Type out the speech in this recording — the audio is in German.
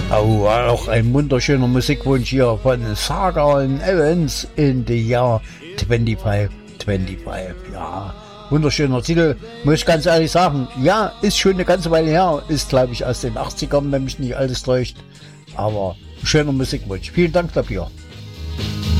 Oh, auch ein wunderschöner Musikwunsch hier von Saga und Evans in the Year 2525. Ja, wunderschöner Titel, muss ich ganz ehrlich sagen. Ja, ist schon eine ganze Weile her, ist glaube ich aus den 80ern, wenn mich nicht alles täuscht. Aber schöner Musikwunsch. Vielen Dank dafür.